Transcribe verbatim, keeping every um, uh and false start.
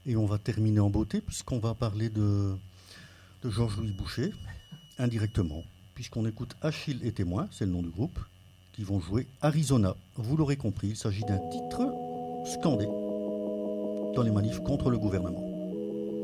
Et on va terminer en beauté puisqu'on va parler de, de Georges-Louis Boucher, indirectement, puisqu'on écoute Achille et Témoin, c'est le nom du groupe, qui vont jouer Arizona. Vous l'aurez compris, il s'agit d'un titre scandé dans les manifs contre le gouvernement.